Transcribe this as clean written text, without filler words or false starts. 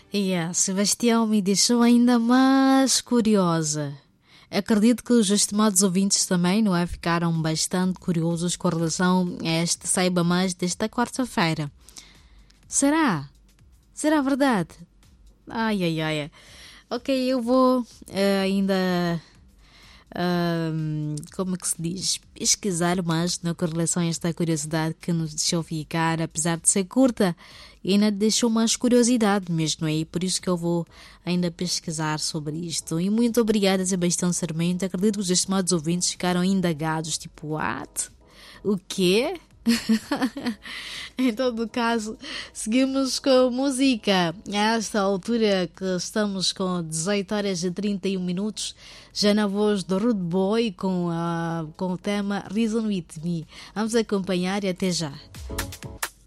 Sebastião me deixou ainda mais curiosa. Acredito que os estimados ouvintes também, não é? Ficaram bastante curiosos com relação a este Saiba Mais desta quarta-feira. Será? Será verdade? Ai, ai, ai. Ok, eu vou ainda, como é que se diz, pesquisar mais no com relação a esta curiosidade que nos deixou ficar, apesar de ser curta, e ainda deixou mais curiosidade mesmo, não é? E por isso que eu vou ainda pesquisar sobre isto. E muito obrigada, Sebastião Sarmento. Acredito que os estimados ouvintes ficaram indagados, tipo, what? O quê? Em todo caso, seguimos com música. A esta altura que estamos com 18 horas e 31 minutos, já na voz do Rude Boy com o tema Reason With Me. Vamos acompanhar e até já.